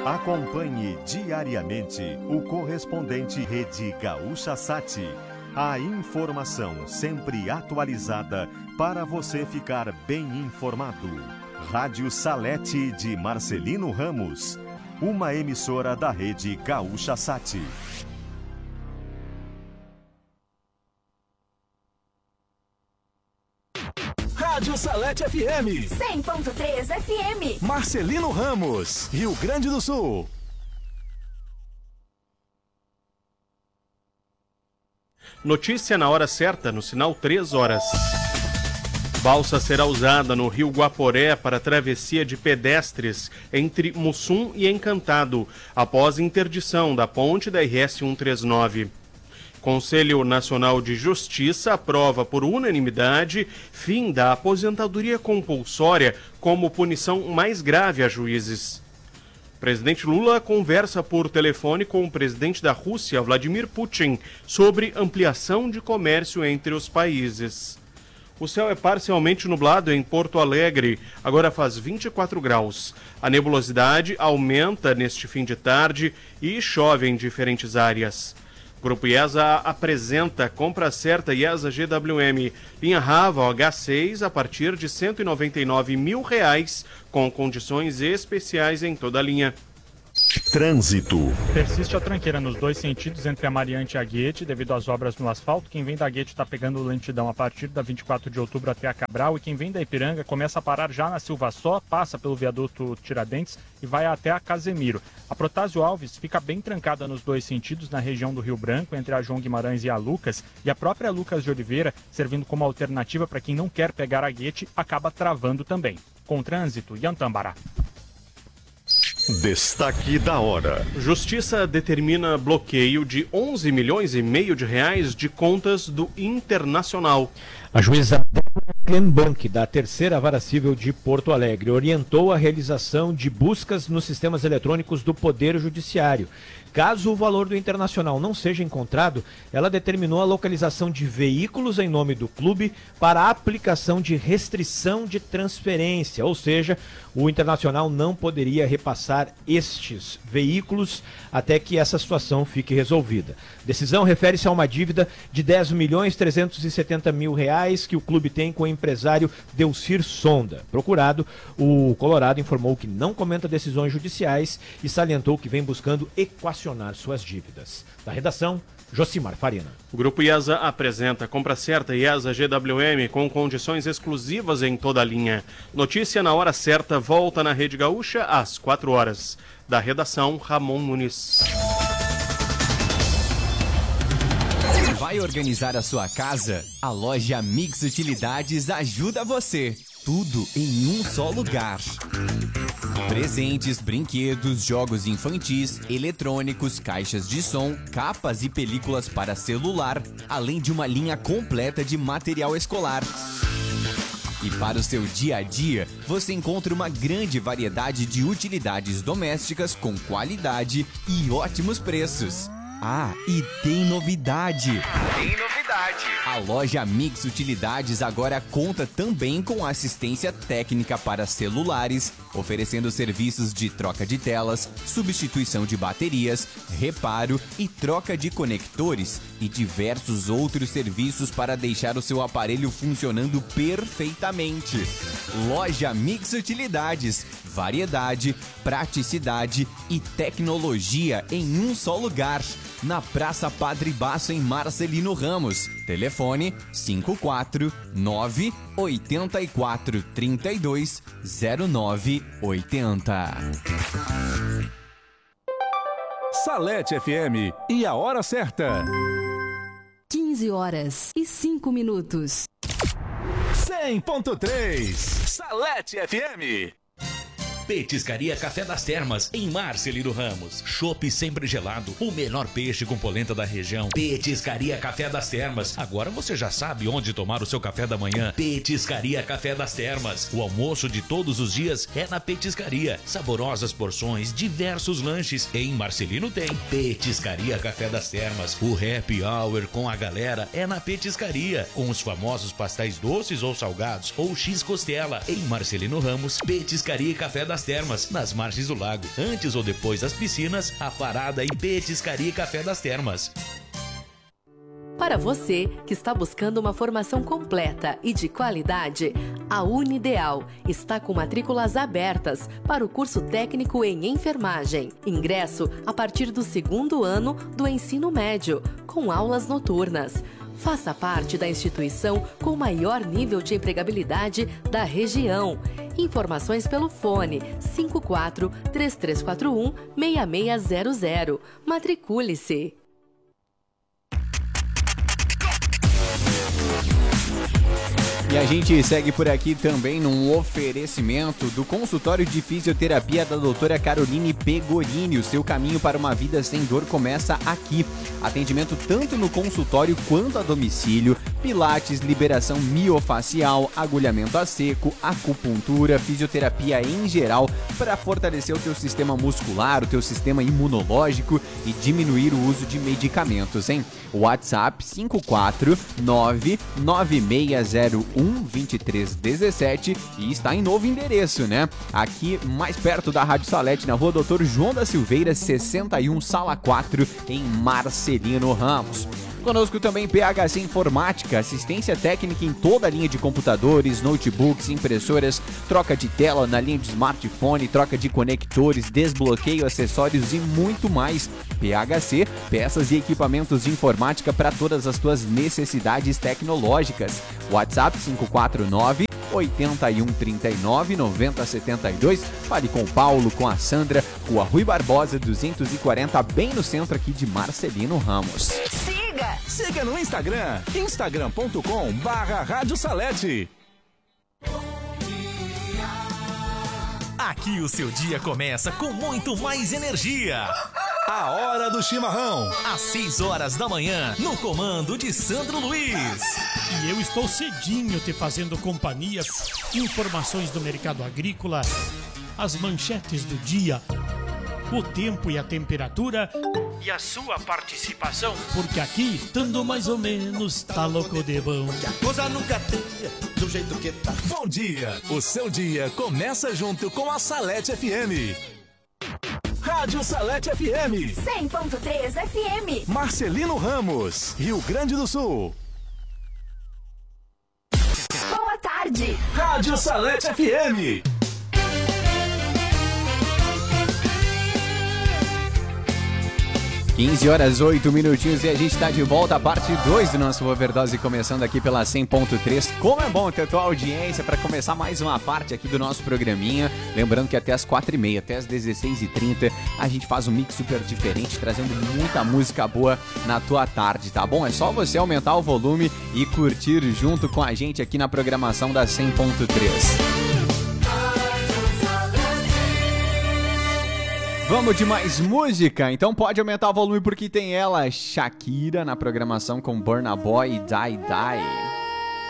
Acompanhe diariamente o correspondente Rede Gaúcha Sat. A informação sempre atualizada para você ficar bem informado. Rádio Salete de Marcelino Ramos, uma emissora da Rede Gaúcha Sat. Rádio Salete FM 100.3 FM Marcelino Ramos, Rio Grande do Sul. Notícia na hora certa, no sinal 3 horas. Balsa será usada no Rio Guaporé para travessia de pedestres entre Mussum e Encantado, após interdição da ponte da RS 139. Conselho Nacional de Justiça aprova por unanimidade fim da aposentadoria compulsória como punição mais grave a juízes. Presidente Lula conversa por telefone com o presidente da Rússia, Vladimir Putin, sobre ampliação de comércio entre os países. O céu é parcialmente nublado em Porto Alegre, agora faz 24 graus. A nebulosidade aumenta neste fim de tarde e chove em diferentes áreas. Grupo IESA apresenta compra certa IESA GWM, linha Raval H6 a partir de R$ 199.000, com condições especiais em toda a linha. Trânsito. Persiste a tranqueira nos dois sentidos entre a Mariante e a Guete devido às obras no asfalto. Quem vem da Guete está pegando lentidão a partir da 24 de outubro até a Cabral, e quem vem da Ipiranga começa a parar já na Silva Só, passa pelo viaduto Tiradentes e vai até a Casemiro. A Protásio Alves fica bem trancada nos dois sentidos na região do Rio Branco, entre a João Guimarães e a Lucas, e a própria Lucas de Oliveira, servindo como alternativa para quem não quer pegar a Guete, acaba travando também. Com trânsito, Yantambará. Destaque da hora. Justiça determina bloqueio de 11 milhões e meio de reais de contas do Internacional. A juíza Débora Klembank, da Terceira Vara Civil de Porto Alegre, orientou a realização de buscas nos sistemas eletrônicos do Poder Judiciário. Caso o valor do Internacional não seja encontrado, ela determinou a localização de veículos em nome do clube para a aplicação de restrição de transferência, ou seja, o Internacional não poderia repassar estes veículos até que essa situação fique resolvida. Decisão refere-se a uma dívida de R$10.370.000 que o clube tem com o empresário Delcir Sonda. Procurado, o Colorado informou que não comenta decisões judiciais e salientou que vem buscando equacionar suas dívidas. Da redação, Josimar Farina. O Grupo IESA apresenta compra certa IESA GWM com condições exclusivas em toda a linha. Notícia na hora certa volta na Rede Gaúcha às 4 horas. Da redação, Ramon Nunes. Vai organizar a sua casa? A loja Mix Utilidades ajuda você. Tudo em um só lugar. Presentes, brinquedos, jogos infantis, eletrônicos, caixas de som, capas e películas para celular, além de uma linha completa de material escolar. E para o seu dia a dia, você encontra uma grande variedade de utilidades domésticas com qualidade e ótimos preços. Ah, e tem novidade! A loja Mix Utilidades agora conta também com assistência técnica para celulares, oferecendo serviços de troca de telas, substituição de baterias, reparo e troca de conectores e diversos outros serviços para deixar o seu aparelho funcionando perfeitamente. Loja Mix Utilidades, variedade, praticidade e tecnologia em um só lugar. Na Praça Padre Basso, em Marcelino Ramos. Telefone 549-8432-0980. Salete FM e a hora certa. 15 horas e 5 minutos. 100.3 Salete FM. Petiscaria Café das Termas, em Marcelino Ramos. Chopp sempre gelado, o melhor peixe com polenta da região. Petiscaria Café das Termas. Agora você já sabe onde tomar o seu café da manhã. Petiscaria Café das Termas. O almoço de todos os dias é na Petiscaria. Saborosas porções, diversos lanches. Em Marcelino tem Petiscaria Café das Termas. O happy hour com a galera é na Petiscaria, com os famosos pastéis doces ou salgados ou X costela. Em Marcelino Ramos, Petiscaria Café das das Termas, nas margens do lago. Antes ou depois das piscinas, a parada em Petiscaria Café das Termas. Para você que está buscando uma formação completa e de qualidade, a Unideal está com matrículas abertas para o curso técnico em enfermagem. Ingresso a partir do 2º ano do ensino médio, com aulas noturnas. Faça parte da instituição com maior nível de empregabilidade da região. Informações pelo fone 54-3341-6600. Matricule-se. E a gente segue por aqui também num oferecimento do consultório de fisioterapia da doutora Caroline Pegorini. O seu caminho para uma vida sem dor começa aqui. Atendimento tanto no consultório quanto a domicílio, pilates, liberação miofacial, agulhamento a seco, acupuntura, fisioterapia em geral para fortalecer o teu sistema muscular, o teu sistema imunológico e diminuir o uso de medicamentos, hein? WhatsApp 54996012317 e está em novo endereço, né? Aqui mais perto da Rádio Salete, na rua Doutor João da Silveira, 61, Sala 4, em Marcelino Ramos. Conosco também PHC Informática, assistência técnica em toda a linha de computadores, notebooks, impressoras, troca de tela na linha de smartphone, troca de conectores, desbloqueio, acessórios e muito mais. PHC, peças e equipamentos de informática para todas as tuas necessidades tecnológicas. WhatsApp 549 8139 9072. Fale com o Paulo, com a Sandra, Rua Rui Barbosa 240, bem no centro aqui de Marcelino Ramos. Siga no Instagram, instagram.com/Rádio Salete. Aqui o seu dia começa com muito mais energia. A Hora do Chimarrão. Às 6 horas da manhã, no comando de Sandro Luiz. E eu estou cedinho te fazendo companhia. Informações do mercado agrícola, as manchetes do dia, o tempo e a temperatura e a sua participação, porque aqui, estando mais ou menos, tá louco de bom. Que a coisa nunca tem do jeito que tá. Bom dia, o seu dia começa junto com a Salete FM. Rádio Salete FM 100.3 FM. Marcelino Ramos, Rio Grande do Sul. Boa tarde. Rádio Salete FM. 15 horas, 8 minutinhos e a gente está de volta, a parte 2 do nosso Overdose, começando aqui pela 100.3. Como é bom ter tua audiência para começar mais uma parte aqui do nosso programinha. Lembrando que até as 4h30, até as 16h30, a gente faz um mix super diferente, trazendo muita música boa na tua tarde, tá bom? É só você aumentar o volume e curtir junto com a gente aqui na programação da 100.3. Vamos de mais música? Então pode aumentar o volume porque tem ela, Shakira, na programação com Burna Boy e Die Die.